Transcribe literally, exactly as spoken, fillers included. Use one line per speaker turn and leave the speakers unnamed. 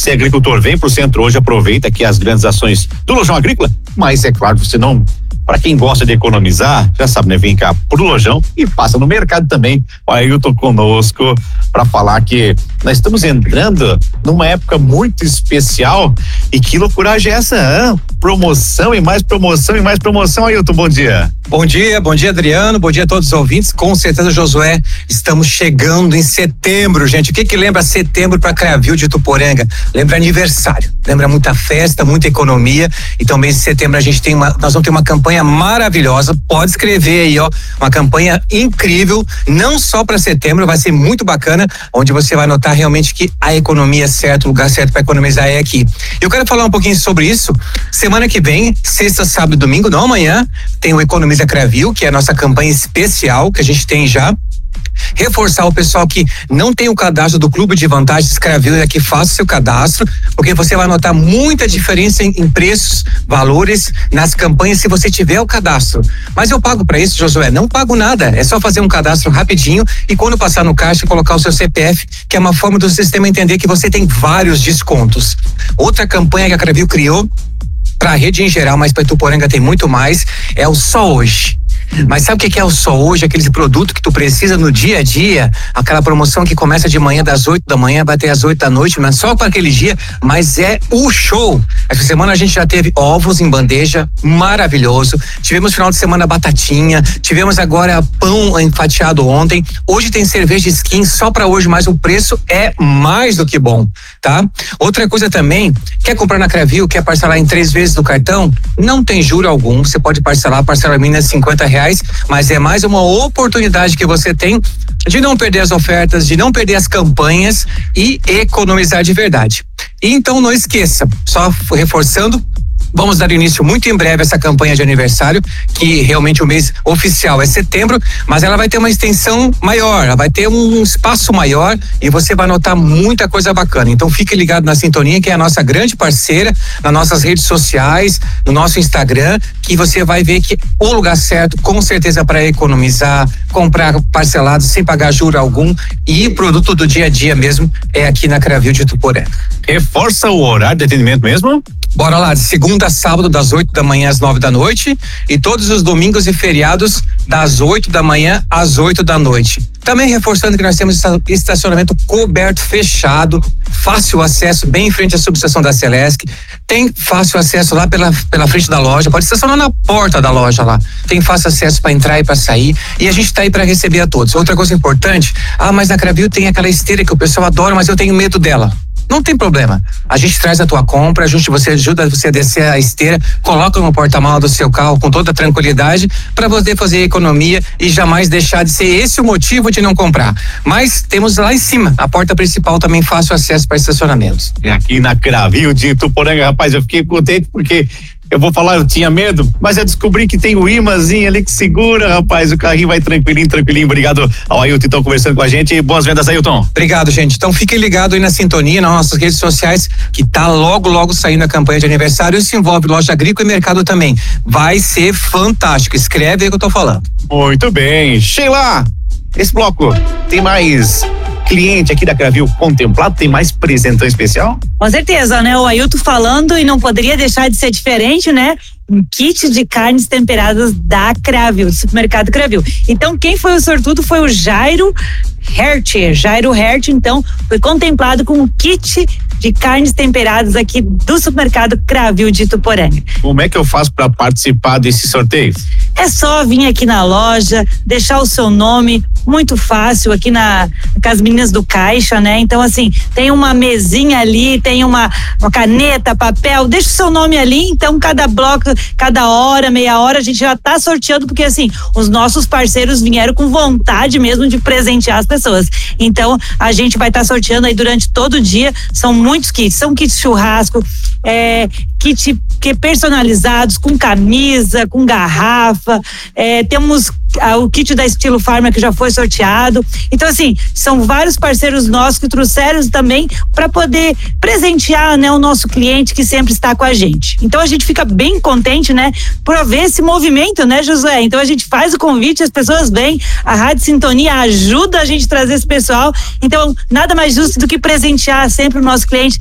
Você é agricultor, vem pro centro hoje, aproveita aqui as grandes ações do Lojão Agrícola, mas é claro, você não, para quem gosta de economizar, já sabe, né? Vem cá pro Lojão e passa no mercado também. O Ailton conosco para falar que nós estamos entrando numa época muito especial e que loucuragem é essa, hein? Promoção e mais promoção e mais promoção. Ailton, bom dia.
Bom dia, bom dia Adriano, bom dia a todos os ouvintes. Com certeza, Josué, estamos chegando em setembro, gente. O que que lembra setembro para Cravil de Ituporanga? Lembra aniversário, lembra muita festa, muita economia. Então, mês de setembro a gente tem uma, nós vamos ter uma campanha maravilhosa. Pode escrever aí, ó, uma campanha incrível, não só para setembro, vai ser muito bacana, onde você vai notar realmente que a economia é certa, o lugar certo para economizar é aqui. Eu quero falar um pouquinho sobre isso. Semana que vem, sexta, sábado e domingo, não amanhã, tem o Economiza Cravil, que é a nossa campanha especial que a gente tem já. Reforçar o pessoal que não tem o cadastro do Clube de Vantagens Cravil, é que faça o seu cadastro, porque você vai notar muita diferença em, em preços, valores nas campanhas se você tiver o cadastro. Mas eu pago para isso, Josué? Não pago nada, é só fazer um cadastro rapidinho e quando passar no caixa colocar o seu C P F, que é uma forma do sistema entender que você tem vários descontos. Outra campanha que a Cravil criou para a rede em geral, mas para Ituporanga tem muito mais, é o Só Hoje. Mas sabe o que é o Só Hoje? Aqueles produtos que tu precisa no dia a dia, aquela promoção que começa de manhã das oito da manhã, vai até às oito da noite, mas só para aquele dia, mas é o show. Essa semana a gente já teve ovos em bandeja, maravilhoso. Tivemos final de semana batatinha, tivemos agora pão fatiado ontem. Hoje tem cerveja skin só para hoje, mas o preço é mais do que bom, tá? Outra coisa também, quer comprar na Cravil, quer parcelar em três vezes no cartão? Não tem juro algum, você pode parcelar, parcelar mínima cinquenta reais. Mas é mais uma oportunidade que você tem de não perder as ofertas, de não perder as campanhas e economizar de verdade. E então não esqueça, só reforçando, vamos dar início muito em breve a essa campanha de aniversário, que realmente o mês oficial é setembro, mas ela vai ter uma extensão maior, ela vai ter um espaço maior e você vai notar muita coisa bacana. Então fique ligado na Sintonia, que é a nossa grande parceira, nas nossas redes sociais, no nosso Instagram, que você vai ver que o lugar certo, com certeza, para economizar, comprar parcelado sem pagar juro algum e produto do dia a dia mesmo é aqui na Cravil de Ituporanga.
Reforça o horário de atendimento mesmo?
Bora lá, de segunda a sábado, das oito da manhã às nove da noite, e todos os domingos e feriados, das oito da manhã às oito da noite. Também reforçando que nós temos estacionamento coberto, fechado, fácil acesso, bem em frente à subestação da Celesc. Tem fácil acesso lá pela, pela frente da loja, pode estacionar na porta da loja lá. Tem fácil acesso para entrar e para sair, e a gente está aí para receber a todos. Outra coisa importante, ah, mas na Cravil tem aquela esteira que o pessoal adora, mas eu tenho medo dela. Não tem problema, a gente traz a tua compra, a gente, você ajuda você a descer a esteira, coloca no porta-mala do seu carro com toda a tranquilidade para você fazer economia e jamais deixar de ser esse o motivo de não comprar. Mas temos lá em cima, a porta principal também fácil acesso para estacionamentos.
É aqui na Cravil de Ituporanga, rapaz, eu fiquei contente porque eu vou falar, eu tinha medo, mas eu descobri que tem o imãzinho ali que segura, rapaz, o carrinho vai tranquilinho, tranquilinho. Obrigado ao Ailton, então, conversando com a gente. Boas vendas, Ailton.
Obrigado, gente. Então fiquem ligados aí na Sintonia, nas nossas redes sociais, que tá logo, logo saindo a campanha de aniversário. Isso envolve loja agrícola e mercado também. Vai ser fantástico. Escreve aí o que eu tô falando.
Muito bem. Sheila, esse bloco tem mais cliente aqui da Cravil contemplado, tem mais presentão especial?
Com certeza, né? O Ailton falando e não poderia deixar de ser diferente, né? Um kit de carnes temperadas da Cravil, do supermercado Cravil. Então, quem foi o sortudo foi o Jairo Hertz. Jairo Hertz, então, foi contemplado com um kit de carnes temperadas aqui do supermercado Cravil de Ituporanga.
Como é que eu faço para participar desse sorteio?
É só vir aqui na loja, deixar o seu nome, muito fácil, aqui na com as meninas do caixa, né? Então, assim, tem uma mesinha ali, tem uma, uma caneta, papel, deixa o seu nome ali, então cada bloco, cada hora, meia hora, a gente já tá sorteando, porque assim, os nossos parceiros vieram com vontade mesmo de presentear as pessoas. Então, a gente vai estar tá sorteando aí durante todo o dia, são muitos kits, são kits churrasco, é, kit que personalizados, com camisa, com garrafa, é, temos ah, o kit da Estilo Farma que já foi sorteado. Então, assim, são vários parceiros nossos que trouxeram também para poder presentear, né, o nosso cliente que sempre está com a gente. Então, a gente fica bem contente, né, por ver esse movimento, né, Josué? Então, a gente faz o convite, as pessoas vêm, a Rádio Sintonia ajuda a gente a trazer esse pessoal. Então, nada mais justo do que presentear sempre o nosso cliente